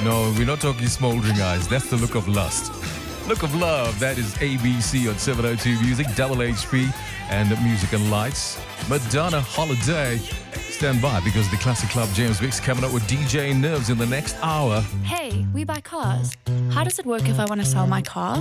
No, we're not talking smoldering eyes. That's the look of lust. Look of love. That is ABC on 702 Music, Double HP, and Music and Lights. Madonna Holiday. Stand by because the Classic Club James Wicks coming up with DJ Nerves in the next hour. Hey, we buy cars. How does it work if I want to sell my car?